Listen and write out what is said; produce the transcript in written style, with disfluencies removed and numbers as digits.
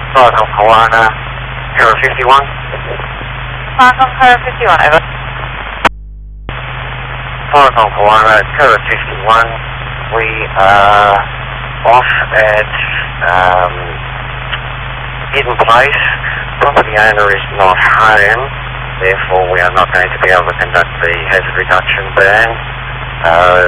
Falcon Hawana, Terra 51. Falcon Terra 51, over. Falcon Hawana, Terra 51. We are off at Hidden Place. Property owner is not home, therefore we are not going to be able to conduct the hazard reduction burn.